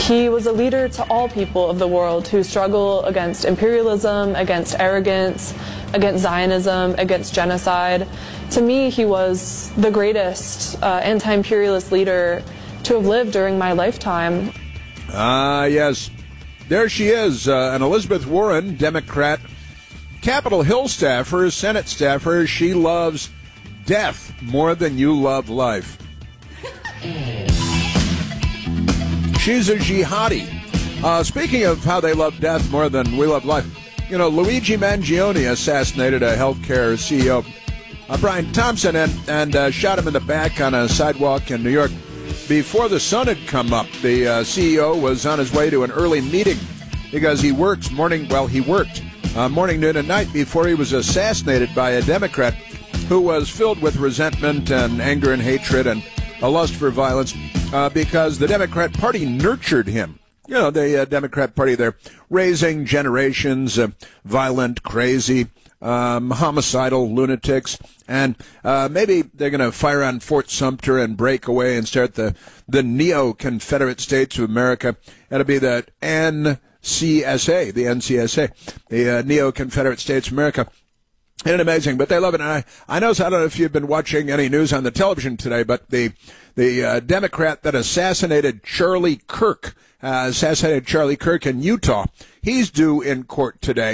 He was a leader to all people of the world who struggle against imperialism, against arrogance, against Zionism, against genocide. To me, he was the greatest anti-imperialist leader to have lived during my lifetime. Yes. There she is, an Elizabeth Warren, Democrat, Capitol Hill staffer, Senate staffer. She loves death more than you love life. She's a jihadi. Speaking of how they love death more than we love life, you know, Luigi Mangione assassinated a healthcare CEO, Brian Thompson, and shot him in the back on a sidewalk in New York. Before the sun had come up, the CEO was on his way to an early meeting because he worked morning, noon, and night before he was assassinated by a Democrat who was filled with resentment and anger and hatred and a lust for violence because the Democrat Party nurtured him. You know, the Democrat Party, they're raising generations of violent, crazy, homicidal lunatics, and maybe they're going to fire on Fort Sumter and break away and start the neo-Confederate States of America. It'll be the NCSA, the Neo-Confederate States of America. Isn't it amazing? But they love it. And I don't know if you've been watching any news on the television today, but the Democrat that assassinated Charlie Kirk in Utah, he's due in court today.